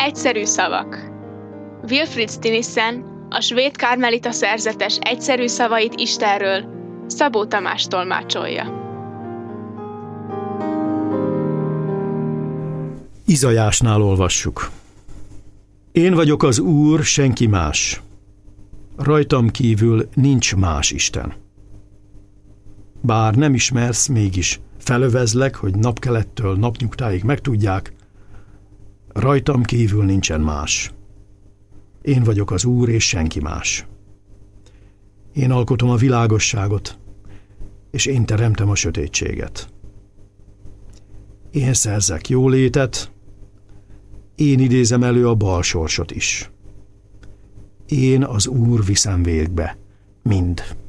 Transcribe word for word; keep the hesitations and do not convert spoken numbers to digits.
Egyszerű szavak. Wilfrid Stinissen, a svéd karmelita szerzetes egyszerű szavait Istenről Szabó Tamás tolmácsolja. Izajásnál olvassuk. Én vagyok az Úr, senki más. Rajtam kívül nincs más Isten. Bár nem ismersz, mégis felövezlek, hogy napkelettől napnyugtáig megtudják, rajtam kívül nincsen más. Én vagyok az Úr, és senki más. Én alkotom a világosságot, és én teremtem a sötétséget. Én szerzek jólétet, én idézem elő a balsorsot is. Én az Úr viszem végbe mind.